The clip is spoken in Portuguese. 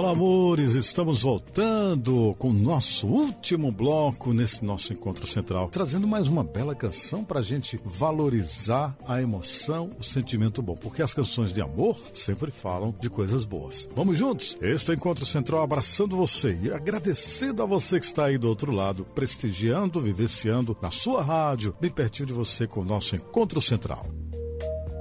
Olá, amores, estamos voltando com o nosso último bloco nesse nosso encontro central, trazendo mais uma bela canção pra gente valorizar a emoção, o sentimento bom, porque as canções de amor sempre falam de coisas boas. Vamos juntos? Este é o Encontro Central abraçando você e agradecendo a você que está aí do outro lado, prestigiando, vivenciando na sua rádio, bem pertinho de você com o nosso Encontro Central.